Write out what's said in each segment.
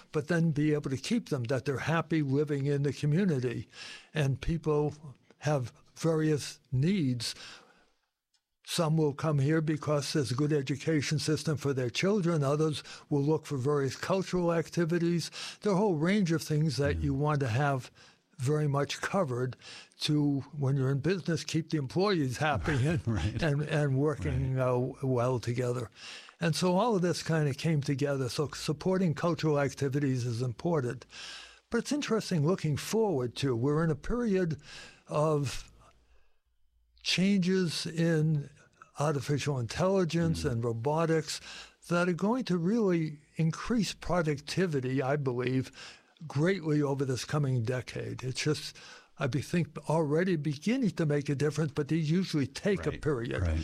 but then be able to keep them, that they're happy living in the community. And people have various needs. Some will come here because there's a good education system for their children. Others will look for various cultural activities. There are a whole range of things that you want to have very much covered to, when you're in business, keep the employees happy and working well together. And so all of this kind of came together. So supporting cultural activities is important. But it's interesting looking forward, too. We're in a period of changes in artificial intelligence and robotics that are going to really increase productivity, I believe, greatly over this coming decade. It's just, I think, already beginning to make a difference, but these usually take a period. Right.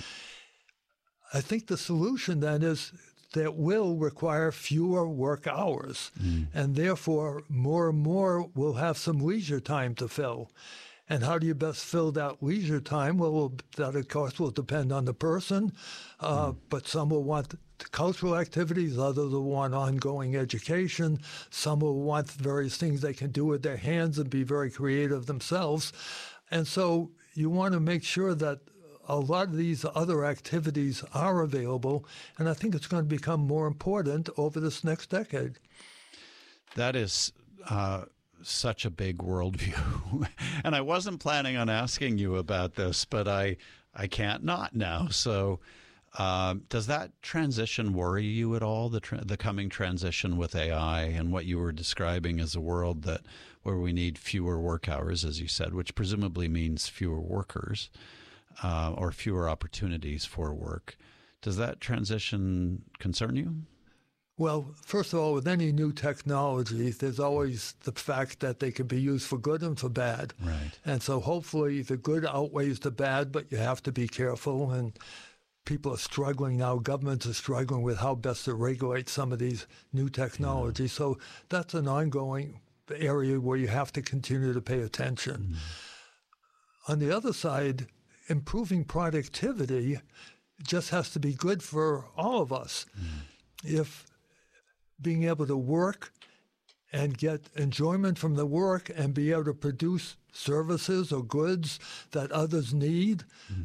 I think the solution then is that will require fewer work hours, and therefore more and more will have some leisure time to fill. And how do you best fill that leisure time? Well, that, of course, will depend on the person, but some will want cultural activities, others will want ongoing education, some will want various things they can do with their hands and be very creative themselves. And so you want to make sure that a lot of these other activities are available, and I think it's going to become more important over this next decade. That is such a big worldview. And I wasn't planning on asking you about this, but I can't not now. So does that transition worry you at all, the coming transition with AI and what you were describing as a world where we need fewer work hours, as you said, which presumably means fewer workers or fewer opportunities for work? Does that transition concern you? Well, first of all, with any new technology, there's always the fact that they can be used for good and for bad. Right. And so hopefully the good outweighs the bad, but you have to be careful. And people are struggling now, governments are struggling with how best to regulate some of these new technologies. Yeah. So that's an ongoing area where you have to continue to pay attention. On the other side, improving productivity just has to be good for all of us. If being able to work and get enjoyment from the work and be able to produce services or goods that others need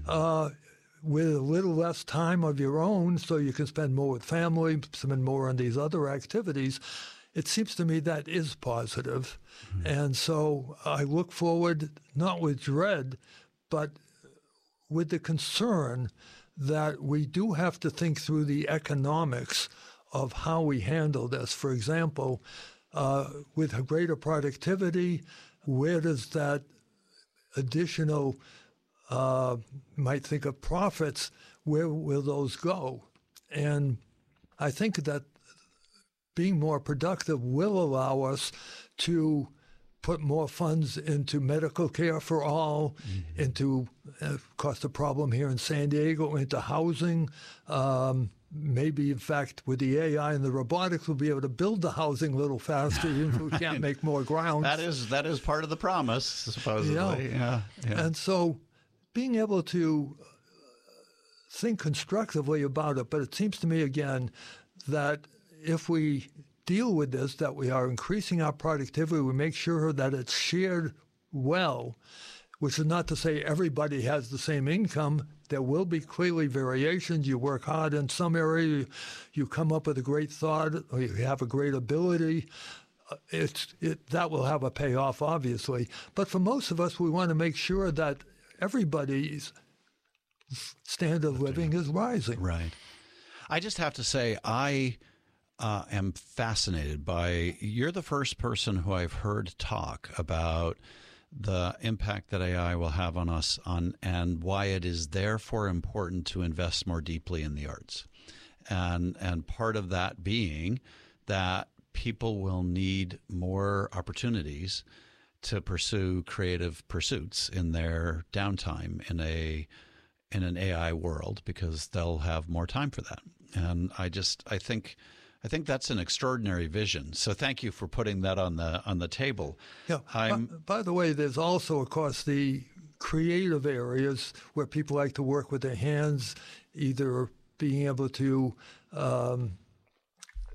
with a little less time of your own so you can spend more with family, spend more on these other activities, it seems to me that is positive. And so I look forward, not with dread, but with the concern that we do have to think through the economics of how we handle this. For example, with greater productivity, where does that additional, might think of profits, where will those go? And I think that being more productive will allow us to put more funds into medical care for all, into, of course, the problem here in San Diego, into housing. Maybe, in fact, with the AI and the robotics, we'll be able to build the housing a little faster, even if we can't make more ground. That is part of the promise, supposedly. Yeah. And so being able to think constructively about it, but it seems to me, again, that if we deal with this, that we are increasing our productivity, we make sure that it's shared well, which is not to say everybody has the same income. There will be clearly variations. You work hard in some area, you come up with a great thought, or you have a great ability. That will have a payoff, obviously. But for most of us, we want to make sure that everybody's standard of living is rising. Right. I just have to say, I am fascinated by, you're the first person who I've heard talk about the impact that AI will have on us and why it is therefore important to invest more deeply in the arts. And part of that being that people will need more opportunities to pursue creative pursuits in their downtime in an AI world, because they'll have more time for that. And I think that's an extraordinary vision. So thank you for putting that on the table. Yeah. By the way, there's also, of course, the creative areas where people like to work with their hands, either being able to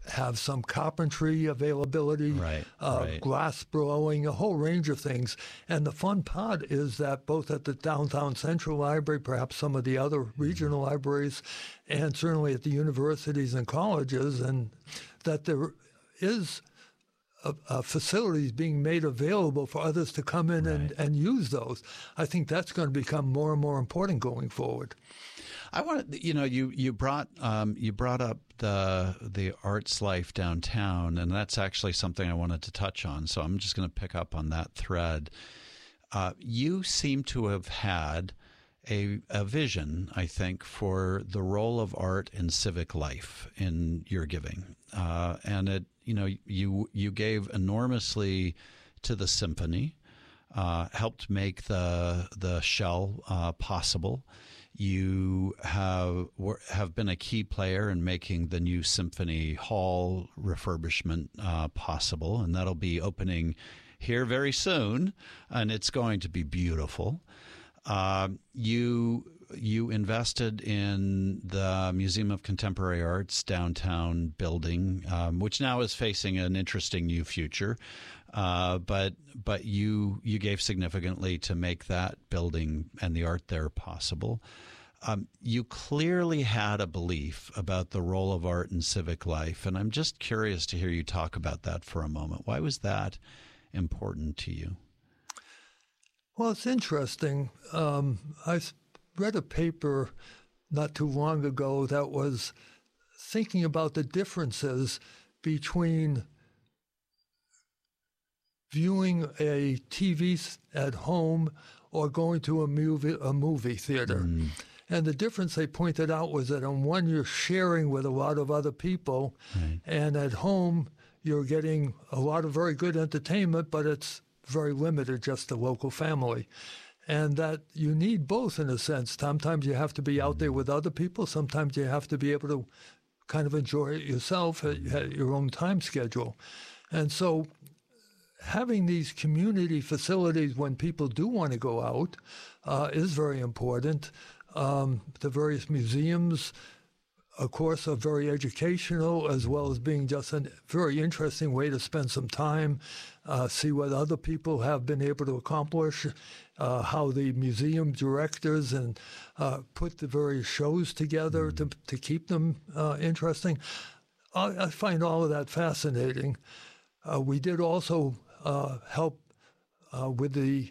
have some carpentry availability, right. glass blowing, a whole range of things. And the fun part is that both at the Downtown Central Library, perhaps some of the other regional libraries, and certainly at the universities and colleges, and that there is facilities being made available for others to come in and use those. I think that's going to become more and more important going forward. I want to, you brought up the arts life downtown, and that's actually something I wanted to touch on. So I'm just going to pick up on that thread. You seem to have had a vision, I think, for the role of art in civic life in your giving, and it, you gave enormously to the symphony, helped make the shell possible. You have been a key player in making the new Symphony Hall refurbishment possible, and that'll be opening here very soon, and it's going to be beautiful. You invested in the Museum of Contemporary Art's downtown building, which now is facing an interesting new future. But you gave significantly to make that building and the art there possible. You clearly had a belief about the role of art in civic life, and I'm just curious to hear you talk about that for a moment. Why was that important to you? Well, it's interesting. I read a paper not too long ago that was thinking about the differences between viewing a TV at home or going to a movie theater. And the difference they pointed out was that on one, you're sharing with a lot of other people, and at home, you're getting a lot of very good entertainment, but it's very limited, just the local family. And that you need both in a sense. Sometimes you have to be out there with other people. Sometimes you have to be able to kind of enjoy it yourself at your own time schedule. And so having these community facilities when people do want to go out is very important. The various museums, of course, are very educational, as well as being just a very interesting way to spend some time, see what other people have been able to accomplish, how the museum directors and put the various shows together to keep them interesting. I find all of that fascinating. We did also help with the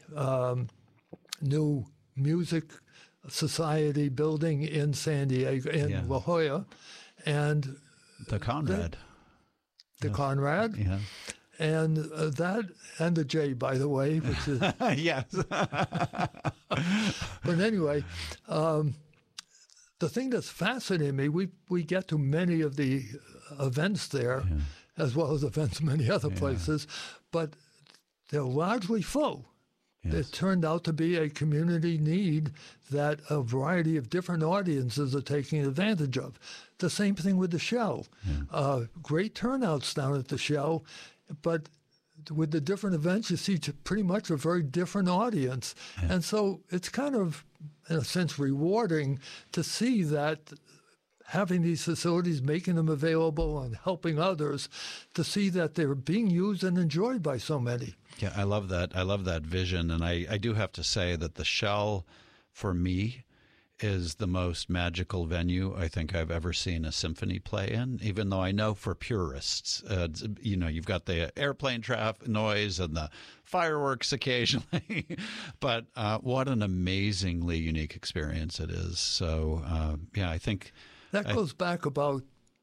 new music society building in San Diego, in La Jolla, and the Conrad. The Conrad. Yeah. And that, and the J, by the way, which is... Yes. But anyway, the thing that's fascinating me, we get to many of the events there, as well as events in many other places, but they're largely full. It turned out to be a community need that a variety of different audiences are taking advantage of. The same thing with the Shell. Great turnouts down at the Shell, but with the different events, you see pretty much a very different audience. And so it's kind of, in a sense, rewarding to see that having these facilities, making them available and helping others, to see that they're being used and enjoyed by so many. Yeah, I love that. I love that vision. And I do have to say that the Shell, for me, is the most magical venue I think I've ever seen a symphony play in, even though I know for purists, you've got the airplane traffic noise and the fireworks occasionally, but what an amazingly unique experience it is. So, I think... That goes back about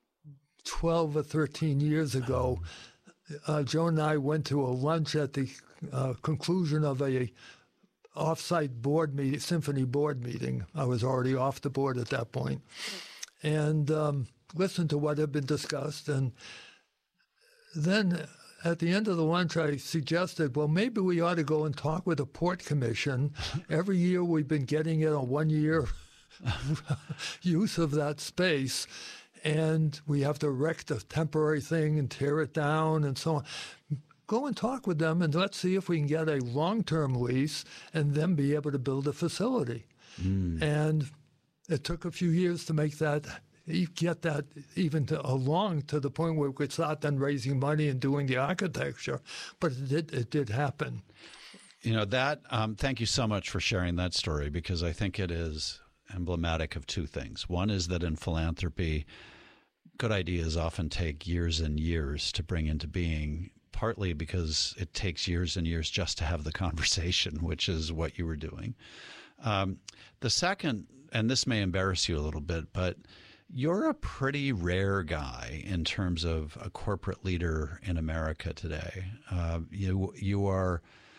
12 or 13 years ago. Joan and I went to a lunch at the conclusion of a off-site board meeting, symphony board meeting. I was already off the board at that point, and listened to what had been discussed. And then at the end of the lunch, I suggested, well, maybe we ought to go and talk with the Port Commission. Every year we've been getting it on 1 year use of that space, and we have to erect a temporary thing and tear it down and so on. Go and talk with them, and let's see if we can get a long-term lease and then be able to build a facility. And it took a few years to make that you get that even along to the point where we could start then raising money and doing the architecture. But it did happen. You know, that, thank you so much for sharing that story, because I think it is emblematic of two things. One is that in philanthropy, good ideas often take years and years to bring into being, partly because it takes years and years just to have the conversation, which is what you were doing. The second, and this may embarrass you a little bit, but you're a pretty rare guy in terms of a corporate leader in America today. You are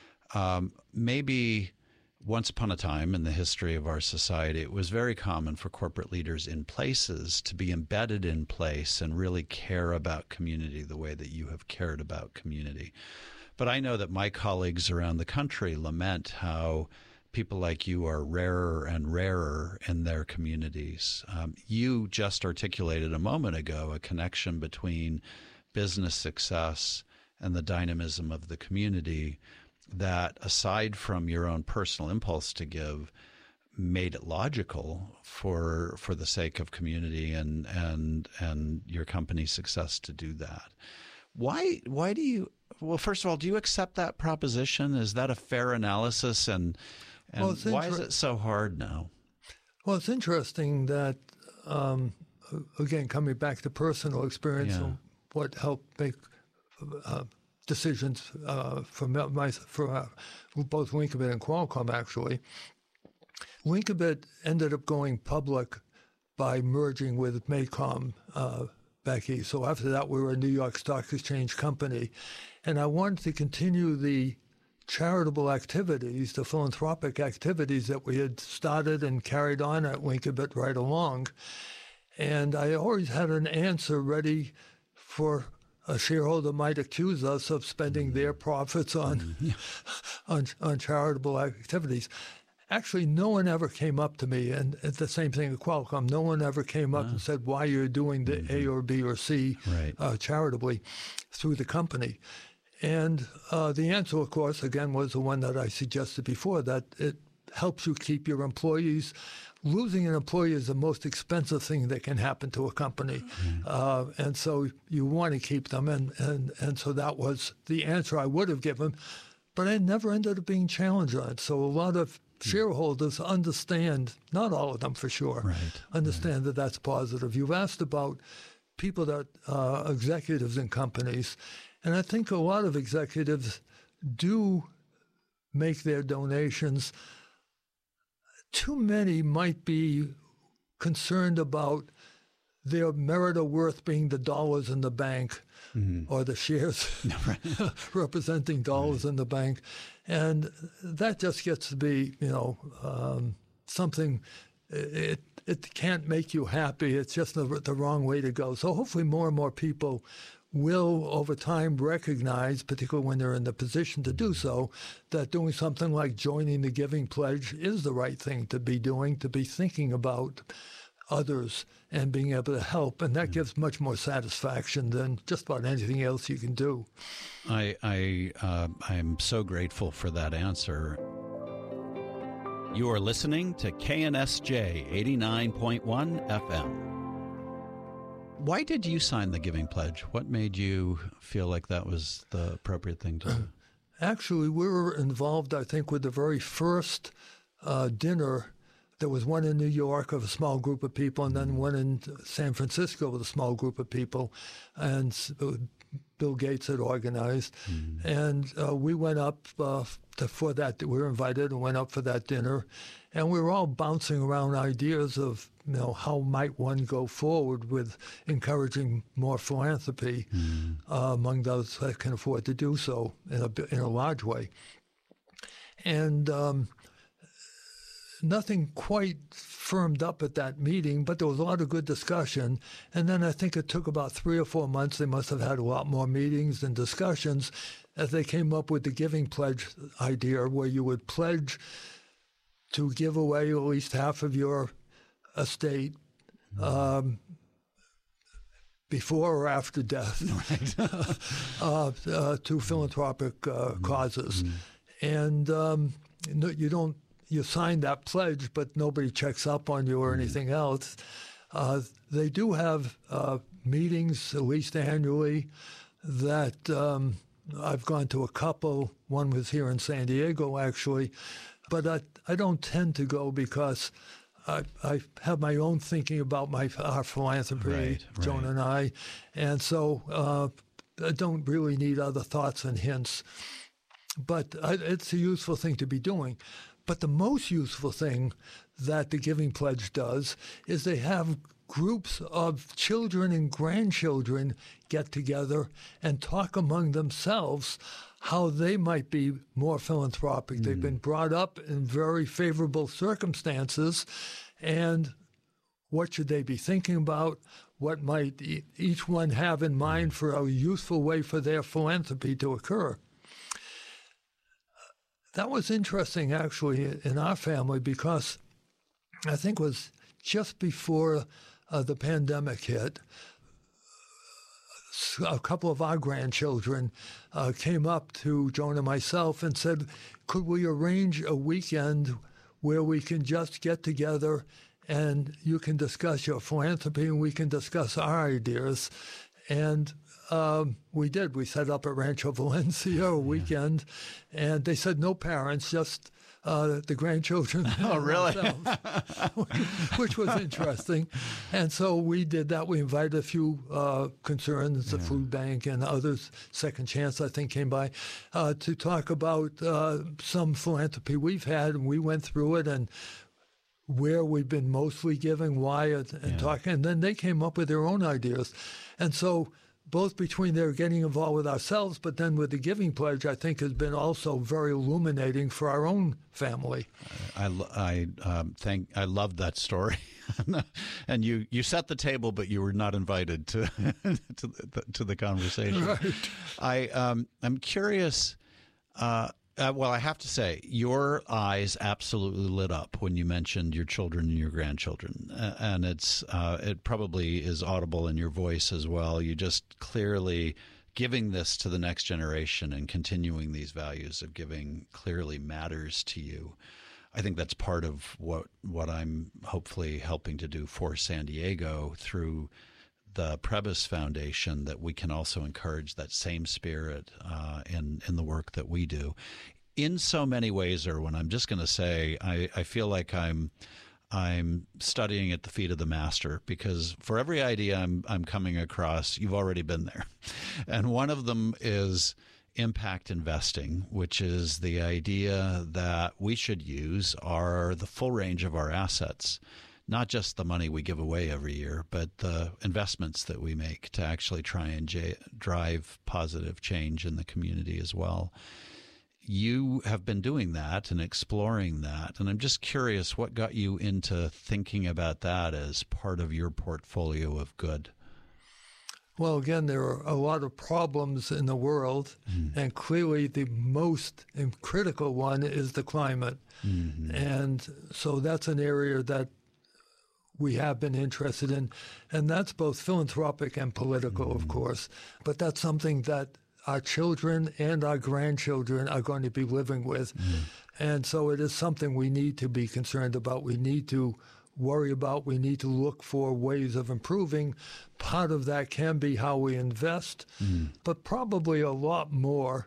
maybe once upon a time in the history of our society, it was very common for corporate leaders in places to be embedded in place and really care about community the way that you have cared about community. But I know that my colleagues around the country lament how people like you are rarer and rarer in their communities. You just articulated a moment ago a connection between business success and the dynamism of the community that, aside from your own personal impulse to give, made it logical for the sake of community and your company's success to do that. Why do you, well, first of all, do you accept that proposition? Is that a fair analysis? And well, why is it so hard now? Well, it's interesting that, again, coming back to personal experience, and what helped make decisions for both Linkabit and Qualcomm, actually. Linkabit ended up going public by merging with MACOM back east. So after that, we were a New York Stock Exchange company. And I wanted to continue the charitable activities, the philanthropic activities that we had started and carried on at Linkabit right along. And I always had an answer ready for a shareholder might accuse us of spending their profits on charitable activities. Actually, no one ever came up to me, and it's the same thing at Qualcomm. No one ever came up and said why you're doing the A or B or C charitably through the company. And the answer, of course, again, was the one that I suggested before, that it helps you keep your employees. Losing an employee is the most expensive thing that can happen to a company. And so you want to keep them. And so that was the answer I would have given. But I never ended up being challenged on it. So a lot of shareholders understand, not all of them for sure, understand that that's positive. You've asked about people that executives in companies. And I think a lot of executives do make their donations. Too many might be concerned about their merit or worth being the dollars in the bank or the shares representing dollars in the bank. And that just gets to be, something, it can't make you happy. It's just the wrong way to go. So hopefully more and more people will, over time, recognize, particularly when they're in the position to do so, that doing something like joining the Giving Pledge is the right thing to be doing, to be thinking about others and being able to help. And that gives much more satisfaction than just about anything else you can do. I'm so grateful for that answer. You are listening to KNSJ 89.1 FM. Why did you sign the Giving Pledge? What made you feel like that was the appropriate thing to do? Actually, we were involved, I think, with the very first dinner. There was one in New York of a small group of people, and then one in San Francisco with a small group of people. And Bill Gates had organized. And we went up for that. We were invited and went up for that dinner. And we were all bouncing around ideas of, how might one go forward with encouraging more philanthropy among those that can afford to do so in a large way. And nothing quite firmed up at that meeting, but there was a lot of good discussion. And then I think it took about 3 or 4 months. They must have had a lot more meetings and discussions as they came up with the Giving Pledge idea, where you would pledge to give away at least half of your estate before or after death to philanthropic causes. And you sign that pledge, but nobody checks up on you or anything else. They do have meetings, at least annually, that I've gone to a couple. One was here in San Diego, actually. But I don't tend to go because I have my own thinking about our philanthropy, Right. Joan and I. And so I don't really need other thoughts and hints. But it's a useful thing to be doing. But the most useful thing that the Giving Pledge does is they have groups of children and grandchildren get together and talk among themselves how they might be more philanthropic. They've been brought up in very favorable circumstances, and what should they be thinking about? What might each one have in mind for a useful way for their philanthropy to occur? That was interesting, actually, in our family because I think it was just before the pandemic hit. A couple of our grandchildren came up to Joan and myself and said, could we arrange a weekend where we can just get together and you can discuss your philanthropy and we can discuss our ideas? And we did. We set up at Rancho Valencia a weekend, and they said no parents, just the grandchildren. Oh, really? Which was interesting. And so we did that. We invited a few concerns, the food bank and others. Second Chance, I think, came by to talk about some philanthropy we've had, and we went through it and where we've been mostly giving, why, and talking. And then they came up with their own ideas. And so both between their getting involved with ourselves, but then with the Giving Pledge, I think has been also very illuminating for our own family. I love that story, and you set the table, but you were not invited to to the conversation. Right. I'm curious. Well, I have to say, your eyes absolutely lit up when you mentioned your children and your grandchildren, and it probably is audible in your voice as well. You just clearly giving this to the next generation and continuing these values of giving clearly matters to you. I think that's part of what I'm hopefully helping to do for San Diego through the Prebys Foundation, that we can also encourage that same spirit in the work that we do. In so many ways, Erwin, I'm just going to say I feel like I'm studying at the feet of the master, because for every idea I'm coming across, you've already been there. And one of them is impact investing, which is the idea that we should use the full range of our assets, not just the money we give away every year, but the investments that we make to actually try and drive positive change in the community as well. You have been doing that and exploring that, and I'm just curious, what got you into thinking about that as part of your portfolio of good? Well, again, there are a lot of problems in the world, and clearly the most critical one is the climate. And so that's an area that we have been interested in, and that's both philanthropic and political, of course, but that's something that our children and our grandchildren are going to be living with. And so it is something we need to be concerned about. We need to worry about. We need to look for ways of improving. Part of that can be how we invest, but probably a lot more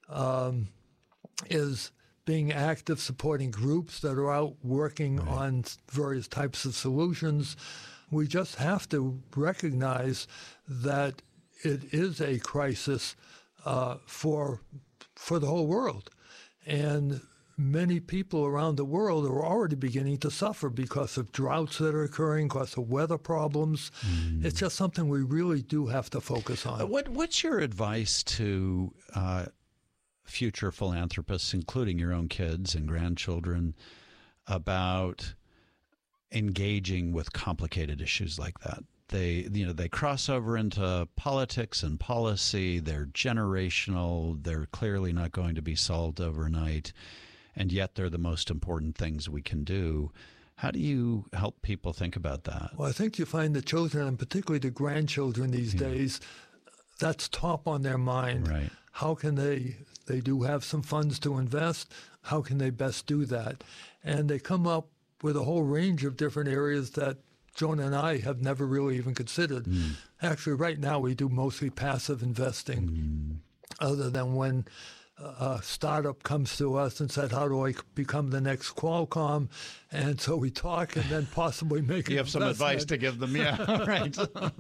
is being active, supporting groups that are out working on various types of solutions. We just have to recognize that it is a crisis for the whole world. And many people around the world are already beginning to suffer because of droughts that are occurring, because of weather problems. It's just something we really do have to focus on. What's your advice to future philanthropists, including your own kids and grandchildren, about engaging with complicated issues like that? They cross over into politics and policy. They're generational. They're clearly not going to be solved overnight, and yet they're the most important things we can do. How do you help people think about that? Well, I think you find the children, and particularly the grandchildren these days, that's top on their mind. Right. How can they do have some funds to invest? How can they best do that? And they come up with a whole range of different areas that Jonah and I have never really even considered. Actually, right now we do mostly passive investing, other than when a startup comes to us and said, how do I become the next Qualcomm? And so we talk and then possibly make an You have some advice to give them, yeah, right.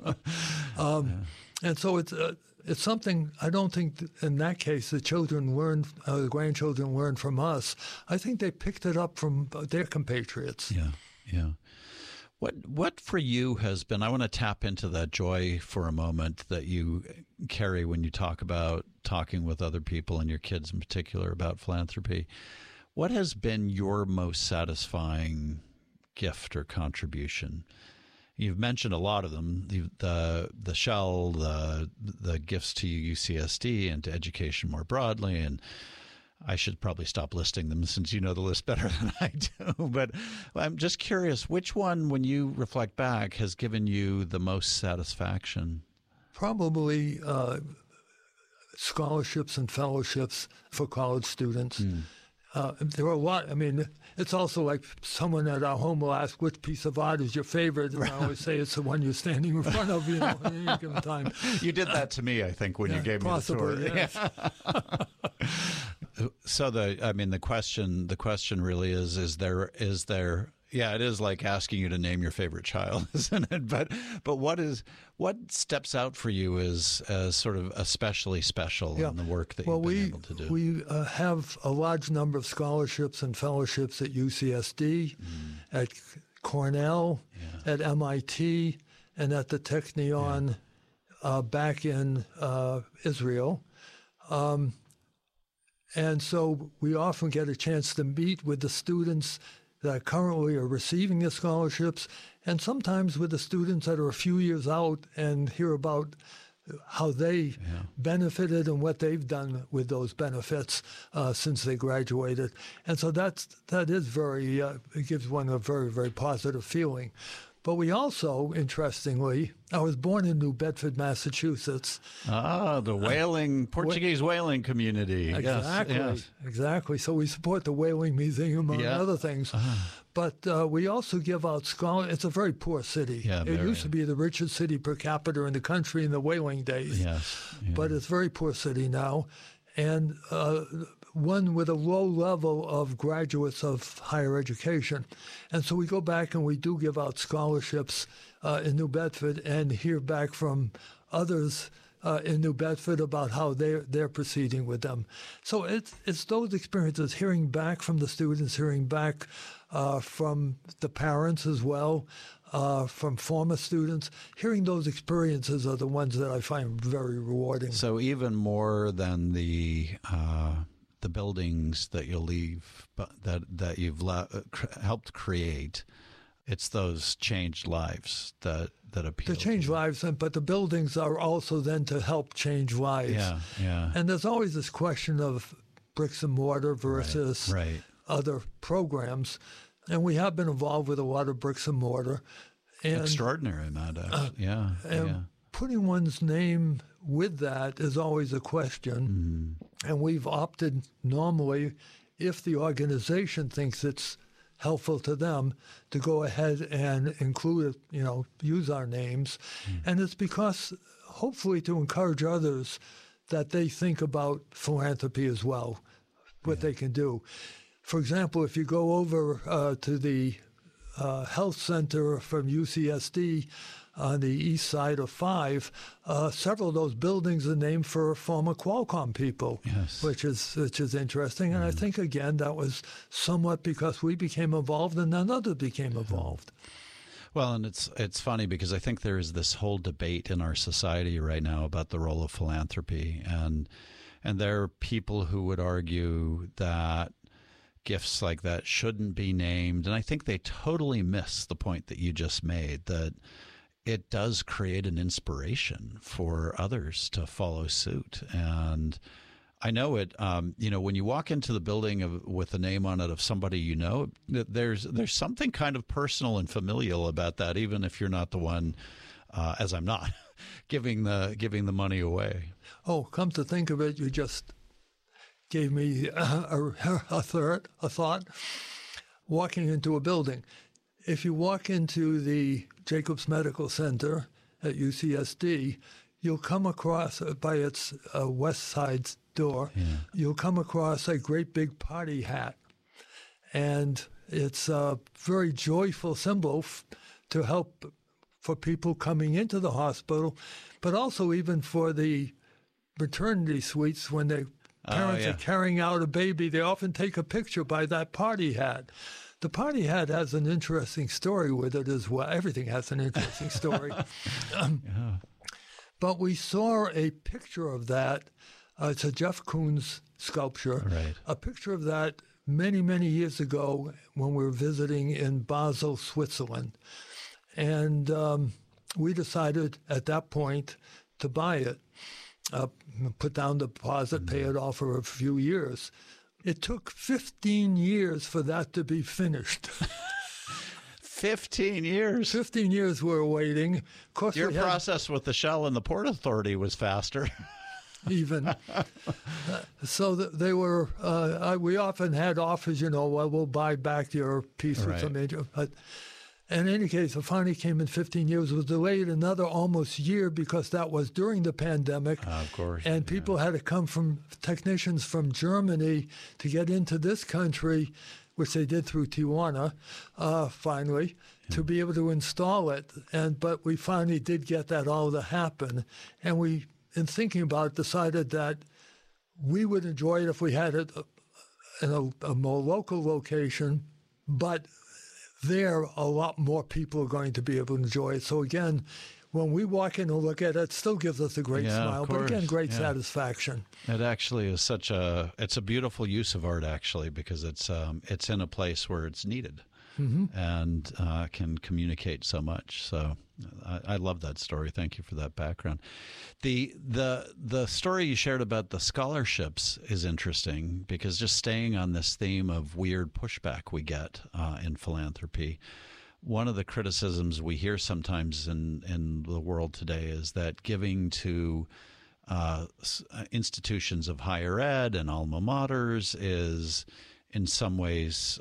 And so it's something I don't think in that case the children learned, the grandchildren learned from us. I think they picked it up from their compatriots. Yeah, yeah. What for you has been, I want to tap into that joy for a moment that you carry when you talk about talking with other people and your kids in particular about philanthropy. What has been your most satisfying gift or contribution? You've mentioned a lot of them, the Shell, the gifts to UCSD and to education more broadly, and I should probably stop listing them since you know the list better than I do. But I'm just curious, which one, when you reflect back, has given you the most satisfaction? Probably scholarships and fellowships for college students. There are a lot. I mean, it's also like someone at our home will ask, which piece of art is your favorite? And I always say it's the one you're standing in front of, at any given time. You did that to me, I think, when you gave me the tour. Yes. So the question really is there yeah, it is like asking you to name your favorite child, isn't it? But what steps out for you as sort of especially special in the work that you've been able to do? We have a large number of scholarships and fellowships at UCSD, at Cornell, at MIT, and at the Technion back in Israel. And so we often get a chance to meet with the students that currently are receiving the scholarships, and sometimes with the students that are a few years out, and hear about how they benefited and what they've done with those benefits since they graduated. And so that is very, it gives one a very, very positive feeling. But we also, interestingly, I was born in New Bedford, Massachusetts. Ah, the whaling, Portuguese whaling community. Exactly, yes. Exactly. So we support the Whaling Museum and other things. But we also give out scholarships. It's a very poor city. Yeah, it used to be the richest city per capita in the country in the whaling days. Yes. Yeah. But it's a very poor city now. And one with a low level of graduates of higher education. And so we go back and we do give out scholarships in New Bedford and hear back from others in New Bedford about how they're proceeding with them. So it's those experiences, hearing back from the students, hearing back from the parents as well, from former students. Hearing those experiences are the ones that I find very rewarding. So even more than the buildings that you'll leave, that you've helped create, it's those changed lives that appeal. To change lives, but the buildings are also then to help change lives. Yeah. And there's always this question of bricks and mortar versus other programs. And we have been involved with a lot of bricks and mortar. And, extraordinary amount of putting one's name with that is always a question. And we've opted normally, if the organization thinks it's helpful to them, to go ahead and include it, use our names. And it's because, hopefully, to encourage others that they think about philanthropy as well, what they can do. For example, if you go over to the health center from UCSD on the east side of 5, several of those buildings are named for former Qualcomm people, which is interesting. And I think, again, that was somewhat because we became involved and then others became involved. Well, and it's funny because I think there is this whole debate in our society right now about the role of philanthropy. And there are people who would argue that gifts like that shouldn't be named. And I think they totally miss the point that you just made, that it does create an inspiration for others to follow suit. And I know it, when you walk into the building with a name on it of somebody there's something kind of personal and familial about that, even if you're not the one, as I'm not, giving the money away. Oh, come to think of it, you just gave me a thought. Walking into a building, if you walk into the Jacobs Medical Center at UCSD, you'll come across, by its west side door, you'll come across a great big party hat. And it's a very joyful symbol to help for people coming into the hospital, but also even for the maternity suites when the parents are carrying out a baby, they often take a picture by that party hat. The party hat has an interesting story with it as well. Everything has an interesting story. But we saw a picture of that. It's a Jeff Koons sculpture. Right. A picture of that many, many years ago when we were visiting in Basel, Switzerland. And we decided at that point to buy it, put down the deposit, pay it off for a few years. It took 15 years for that to be finished. 15 years. 15 years we were waiting. Of course, your process with the Shell and the Port Authority was faster. Even. So they were, we often had offers, well, we'll buy back your piece with some agent. But in any case, it finally came in 15 years. It was delayed another almost year because that was during the pandemic. Of course. And people had to come technicians from Germany to get into this country, which they did through Tijuana, finally, to be able to install it. But we finally did get that all to happen. And we, in thinking about it, decided that we would enjoy it if we had it in a more local location, but there a lot more people are going to be able to enjoy it. So again, when we walk in and look at it, it still gives us a great smile, but again, great satisfaction. It actually is it's a beautiful use of art, actually, because it's in a place where it's needed and can communicate so much. So I love that story. Thank you for that background. The story you shared about the scholarships is interesting because just staying on this theme of weird pushback we get in philanthropy, one of the criticisms we hear sometimes in the world today is that giving to institutions of higher ed and alma maters is in some ways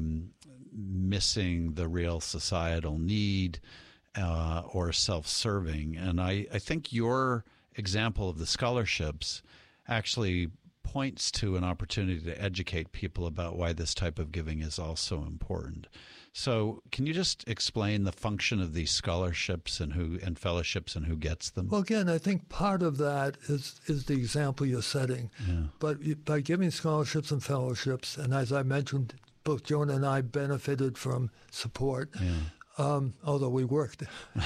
missing the real societal need or self-serving. And I think your example of the scholarships actually points to an opportunity to educate people about why this type of giving is also important. So can you just explain the function of these scholarships and fellowships and who gets them? Well, again, I think part of that is the example you're setting. Yeah. But by giving scholarships and fellowships, and as I mentioned, both Joan and I benefited from support, although we worked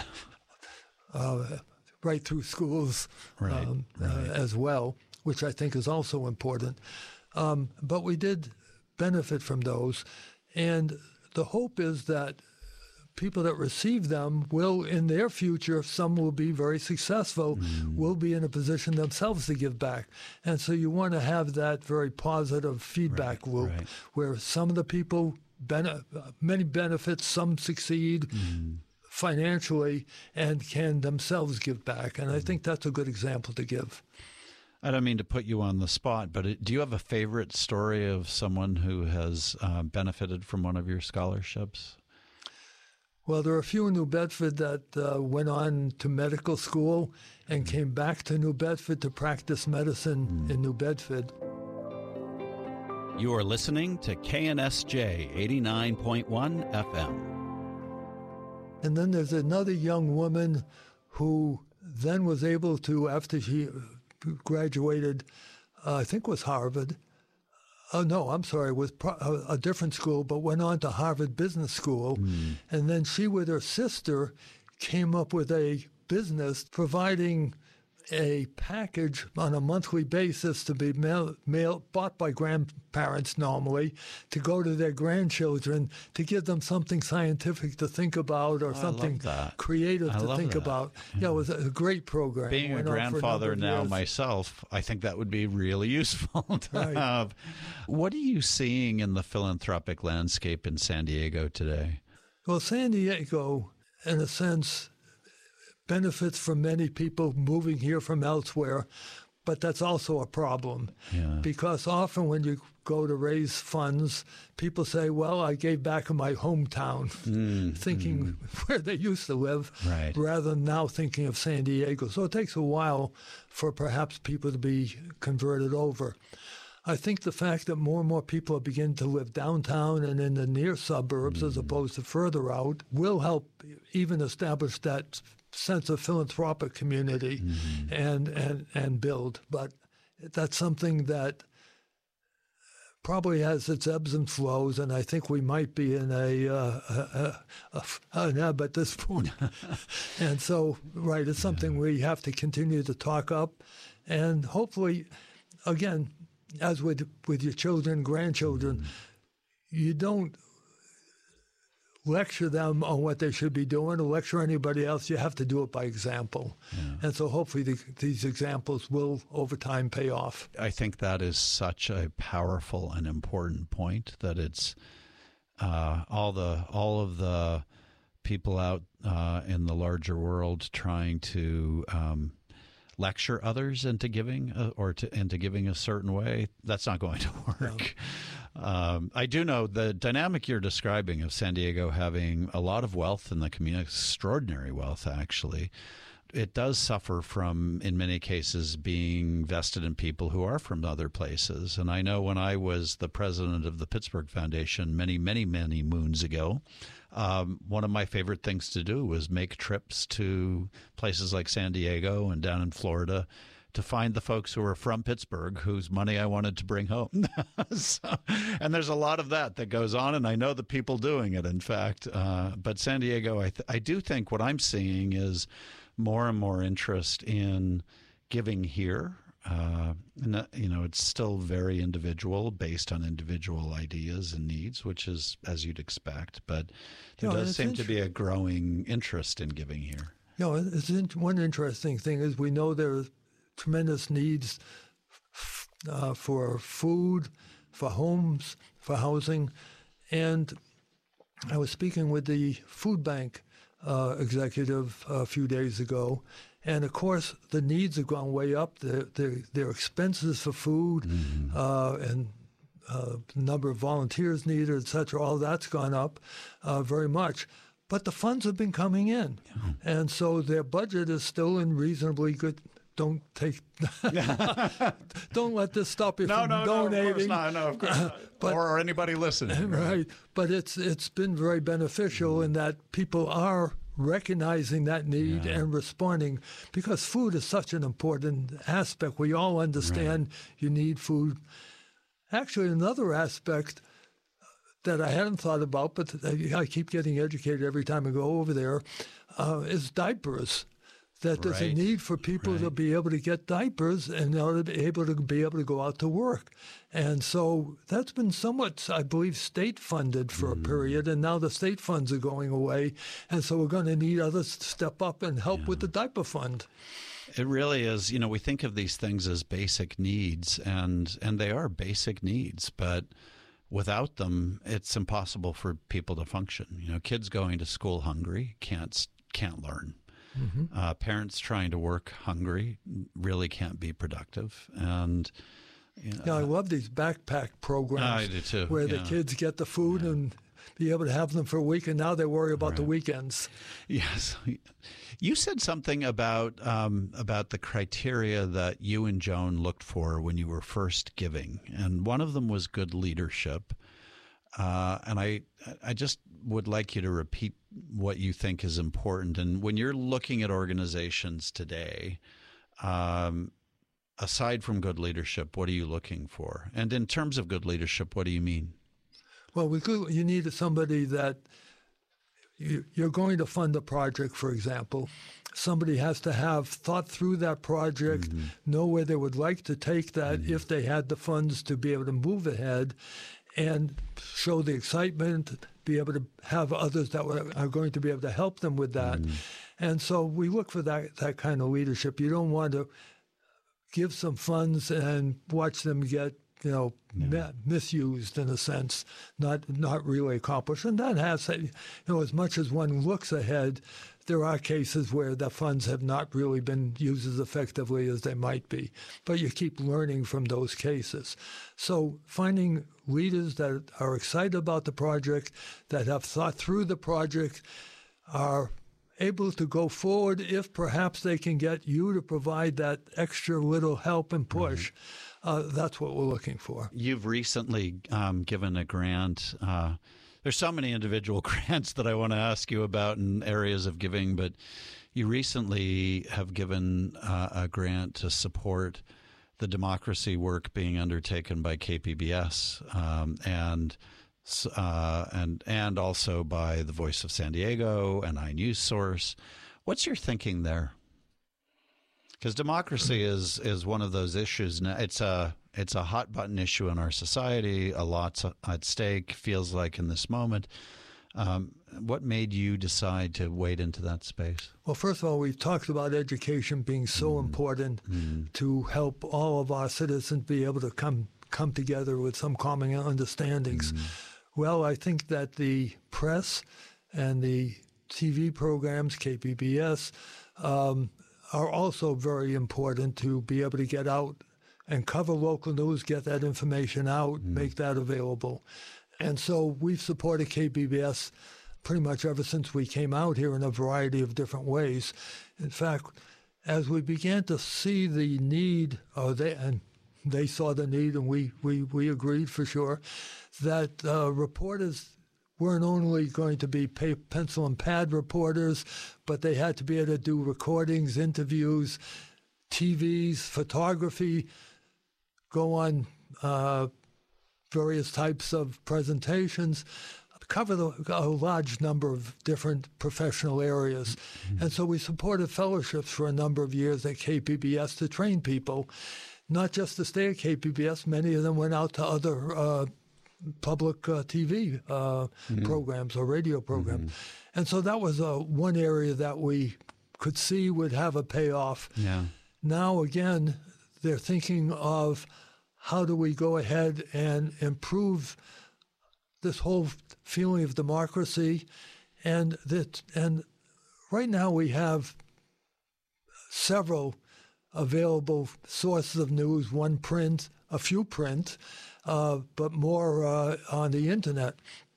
right through schools as well, which I think is also important. But we did benefit from those. And the hope is that people that receive them will, in their future, some will be very successful, will be in a position themselves to give back. And so you want to have that very positive feedback loop where some of the people, many benefits, some succeed financially and can themselves give back. And I think that's a good example to give. I don't mean to put you on the spot, but do you have a favorite story of someone who has benefited from one of your scholarships? Well, there are a few in New Bedford that went on to medical school and came back to New Bedford to practice medicine in New Bedford. You are listening to KNSJ 89.1 FM. And then there's another young woman who then was able to, after she graduated, I think it was Harvard. Oh, no, I'm sorry, with a different school, but went on to Harvard Business School. And then she, with her sister, came up with a business providing a package on a monthly basis to be bought by grandparents normally to go to their grandchildren to give them something scientific to think about or something creative to think about. Yeah, it was a great program. Being a grandfather now myself, I think that would be really useful to have. What are you seeing in the philanthropic landscape in San Diego today? Well, San Diego, in a sense, benefits from many people moving here from elsewhere, but that's also a problem. Yeah. Because often when you go to raise funds, people say, well, I gave back in my hometown, thinking where they used to live, Right. rather than now thinking of San Diego. So it takes a while for perhaps people to be converted over. I think the fact that more and more people are beginning to live downtown and in the near suburbs as opposed to further out will help even establish that sense of philanthropic community and build. But that's something that probably has its ebbs and flows, and I think we might be in an ebb at this point. And so, right, it's something we have to continue to talk up, and hopefully, again, as with your children, grandchildren, you don't lecture them on what they should be doing or lecture anybody else. You have to do it by example. And so hopefully these examples will, over time, pay off. I think that is such a powerful and important point, that it's all of the people out in the larger world trying to lecture others into giving into giving a certain way. That's not going to work. No. I do know the dynamic you're describing of San Diego having a lot of wealth in the community, extraordinary wealth, actually. It does suffer from, in many cases, being vested in people who are from other places. And I know when I was the president of the Pittsburgh Foundation many, many, many moons ago, one of my favorite things to do was make trips to places like San Diego and down in Florida to find the folks who were from Pittsburgh whose money I wanted to bring home. And there's a lot of that goes on, and I know the people doing it, in fact. But San Diego, I do think what I'm seeing is more and more interest in giving here. And it's still very individual, based on individual ideas and needs, which is as you'd expect. But there does seem to be a growing interest in giving here. One interesting thing is we know there are tremendous needs for food, for homes, for housing. And I was speaking with the food bank executive a few days ago. And, of course, the needs have gone way up. Their expenses for food and the number of volunteers needed, et cetera, all that's gone up very much. But the funds have been coming in. Yeah. And so their budget is still in reasonably good. Don't let this stop you from donating. No, of course not. But, or anybody listening. Right. But it's been very beneficial in that people are recognizing that need and responding, because food is such an important aspect. We all understand you need food. Actually, another aspect that I hadn't thought about, but I keep getting educated every time I go over there, is diapers. That there's a need for people to be able to get diapers and to be able to go out to work. And so that's been somewhat, I believe, state funded for a period, and now the state funds are going away. And so we're going to need others to step up and help with the diaper fund. It really is. We think of these things as basic needs, and they are basic needs, but without them, it's impossible for people to function. Kids going to school hungry can't learn. Mm-hmm. Parents trying to work hungry really can't be productive. And I love these backpack programs. I do too. Where the kids get the food and be able to have them for a week, and now they worry about the weekends. Yes. You said something about the criteria that you and Joan looked for when you were first giving, and one of them was good leadership. And I just would like you to repeat what you think is important. And when you're looking at organizations today, aside from good leadership, what are you looking for? And in terms of good leadership, what do you mean? Well, you need somebody that you're going to fund a project, for example. Somebody has to have thought through that project, know where they would like to take that if they had the funds to be able to move ahead, and show the excitement, be able to have others that are going to be able to help them with that. And so we look for that kind of leadership. You don't want to give some funds and watch them get misused in a sense, not really accomplished. And that has, as much as one looks ahead, there are cases where the funds have not really been used as effectively as they might be. But you keep learning from those cases. So finding leaders that are excited about the project, that have thought through the project, are able to go forward if perhaps they can get you to provide that extra little help and push. That's what we're looking for. You've recently given a grant. There's so many individual grants that I want to ask you about in areas of giving, but you recently have given a grant to support the democracy work being undertaken by KPBS and also by the Voice of San Diego and iNewsSource. What's your thinking there? Because democracy is one of those issues. It's a hot button issue in our society. A lot's at stake. Feels like in this moment. What made you decide to wade into that space? Well, first of all, we've talked about education being so important to help all of our citizens be able to come together with some common understandings. Well, I think that the press and the TV programs, KPBS, are also very important to be able to get out and cover local news, get that information out, make that available. And so we've supported KPBS pretty much ever since we came out here in a variety of different ways. In fact, as we began to see the need, they saw the need and we agreed for sure, that reporters weren't only going to be pencil and pad reporters, but they had to be able to do recordings, interviews, TVs, photography, go on various types of presentations, cover a large number of different professional areas. And so we supported fellowships for a number of years at KPBS to train people, not just to stay at KPBS. Many of them went out to other public TV programs or radio programs. And so that was one area that we could see would have a payoff. Yeah. Now, again, they're thinking of how do we go ahead and improve this whole feeling of democracy. And right now we have several available sources of news, one print, a few print, but more on the internet.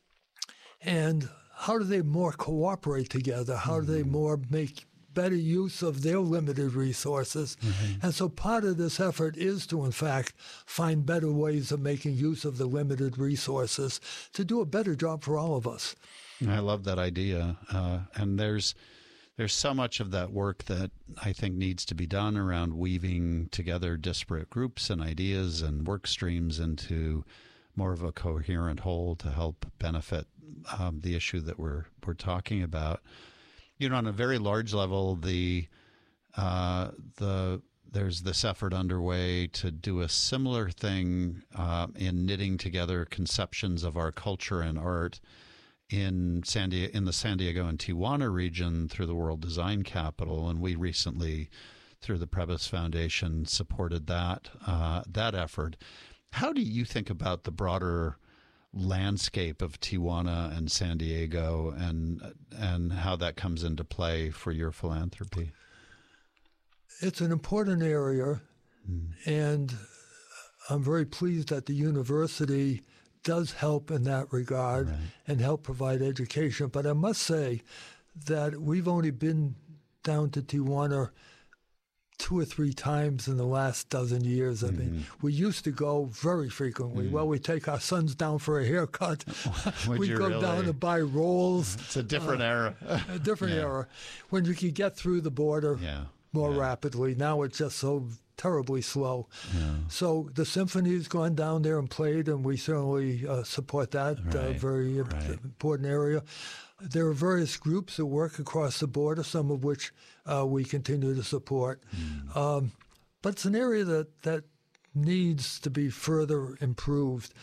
And how do they more cooperate together? How do they more make better use of their limited resources? And so part of this effort is to, in fact, find better ways of making use of the limited resources to do a better job for all of us. I love that idea. And there's so much of that work that I think needs to be done around weaving together disparate groups and ideas and work streams into more of a coherent whole to help benefit the issue that we're talking about. You know, on a very large level, there's this effort underway to do a similar thing in knitting together conceptions of our culture and art in the San Diego and Tijuana region through the World Design Capital, and we recently, through the Prebys Foundation, supported that effort. How do you think about the broader landscape of Tijuana and San Diego and how that comes into play for your philanthropy? It's an important area, and I'm very pleased that the university does help in that regard and help provide education. But I must say that we've only been down to Tijuana 2 or 3 times in the last dozen years. I mean, we used to go very frequently. Well, we take our sons down for a haircut. We go down to buy rolls. It's a different era. A different era. When you could get through the border more rapidly. Now it's just so terribly slow. So the symphony's gone down there and played, and we certainly support that very important area. There are various groups that work across the border, some of which we continue to support. But it's an area that needs to be further improved.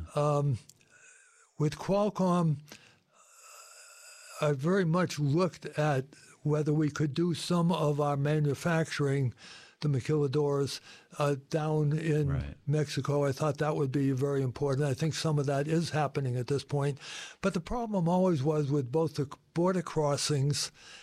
With Qualcomm, I very much looked at whether we could do some of our manufacturing, the maquiladoras, down in Mexico. I thought that would be very important. I think some of that is happening at this point. But the problem always was with both the border crossings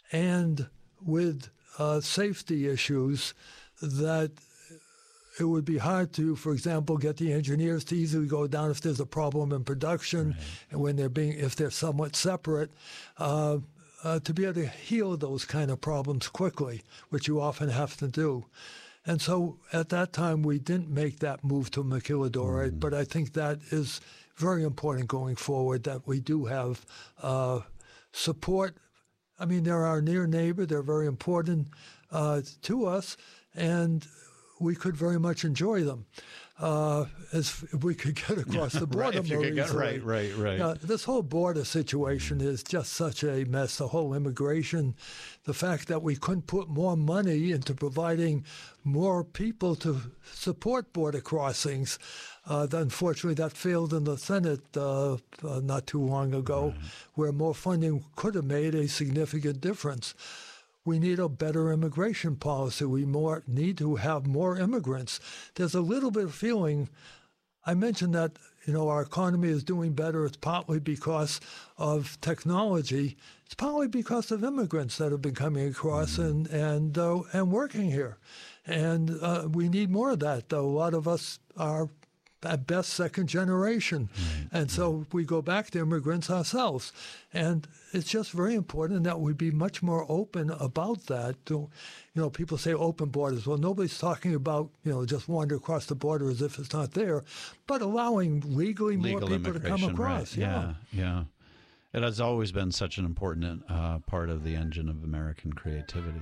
and with safety issues that it would be hard to, for example, get the engineers to easily go down if there's a problem in production, and when if they're somewhat separate, to be able to heal those kind of problems quickly, which you often have to do. And so at that time, we didn't make that move to maquiladora, but I think that is very important going forward, that we do have support. I mean, they're our near neighbor. They're very important to us, and we could very much enjoy them as if we could get across the border more easily. Right. This whole border situation is just such a mess. The whole immigration, the fact that we couldn't put more money into providing more people to support border crossings. Unfortunately, that failed in the Senate not too long ago, where more funding could have made a significant difference. We need a better immigration policy. We need to have more immigrants. There's a little bit of feeling. I mentioned that our economy is doing better. It's partly because of technology. It's partly because of immigrants that have been coming across and working here. And we need more of that, though. A lot of us are at best second generation. And so we go back to immigrants ourselves. And it's just very important that we be much more open about that. People say open borders. Well, nobody's talking about, just wander across the border as if it's not there, but allowing legally more people to come across. Right. Yeah. It has always been such an important part of the engine of American creativity.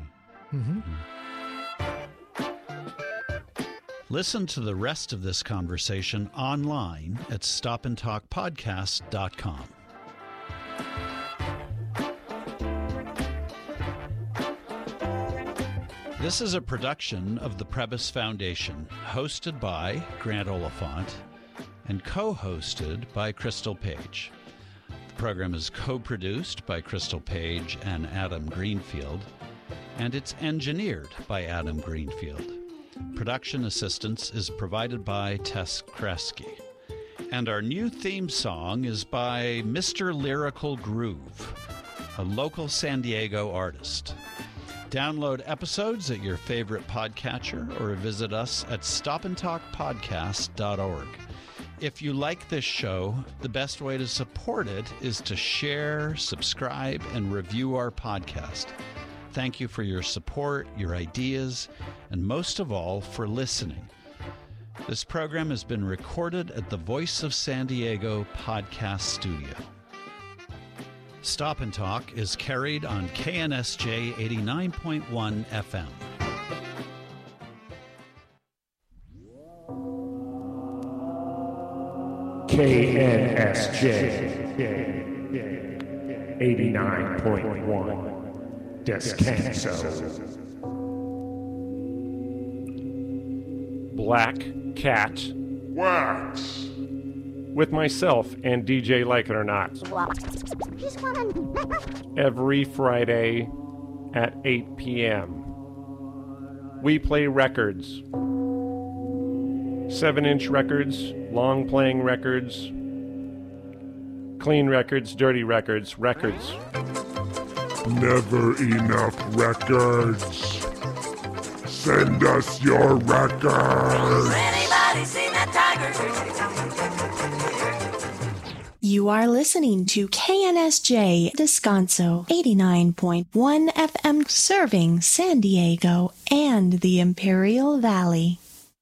Listen to the rest of this conversation online at stopandtalkpodcast.com. This is a production of the Prebys Foundation, hosted by Grant Oliphant and co-hosted by Crystal Page. The program is co-produced by Crystal Page and Adam Greenfield, and it's engineered by Adam Greenfield. Production assistance is provided by Tess Kresge. And our new theme song is by Mr. Lyrical Groove, a local San Diego artist. Download episodes at your favorite podcatcher or visit us at stopandtalkpodcast.org. If you like this show, the best way to support it is to share, subscribe, and review our podcast. Thank you for your support, your ideas, and most of all, for listening. This program has been recorded at the Voice of San Diego podcast studio. Stop and Talk is carried on KNSJ 89.1 FM. KNSJ 89.1 Descanso. Black Cat Wax. With myself and DJ Like It or Not. Every Friday at 8 p.m. We play records. 7-inch records, long playing records, clean records, dirty records, records. Never enough records. Send us your records. Anybody seen that tiger? You are listening to KNSJ Descanso 89.1 FM, serving San Diego and the Imperial Valley.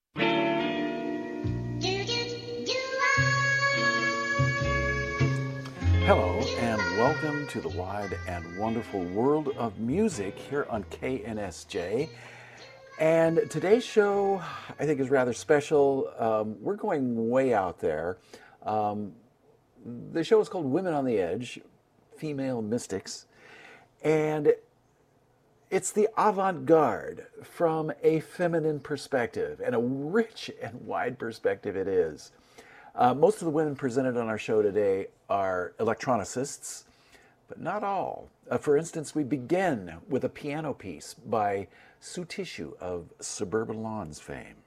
Hello, and welcome to the wide and wonderful world of music here on KNSJ. And today's show, I think, is rather special. We're going way out there. The show is called Women on the Edge, Female Mystics. And it's the avant-garde from a feminine perspective, and a rich and wide perspective it is. Most of the women presented on our show today are electronicists, but not all. For instance, we begin with a piano piece by Sue Tissue of Suburban Lawns fame.